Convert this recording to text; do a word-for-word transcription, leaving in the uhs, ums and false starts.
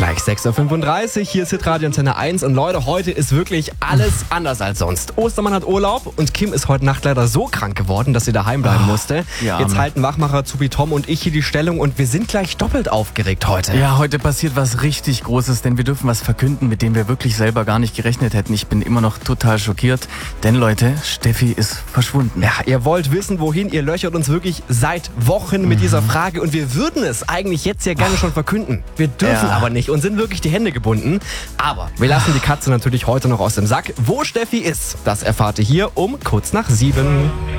Gleich sechs Uhr fünfunddreißig, hier ist Hitradio Antenne eins und Leute, heute ist wirklich alles anders als sonst. Ostermann hat Urlaub und Kim ist heute Nacht leider so krank geworden, dass sie daheim bleiben musste. Ja, Jetzt Arme. halten Wachmacher Zubi Tom und ich hier die Stellung und wir sind gleich doppelt aufgeregt heute. Ja, heute passiert was richtig Großes, denn wir dürfen was verkünden, mit dem wir wirklich selber gar nicht gerechnet hätten. Ich bin immer noch total schockiert, denn Leute, Steffi ist verschwunden. Ja, ihr wollt wissen, wohin, ihr löchert uns wirklich seit Wochen mit dieser Frage und wir würden es eigentlich jetzt ja gerne schon verkünden. Wir dürfen Ja. aber nicht und sind wirklich die Hände gebunden. Aber wir lassen die Katze natürlich heute noch aus dem Sack. Wo Steffi ist, das erfahrt ihr hier um kurz nach sieben.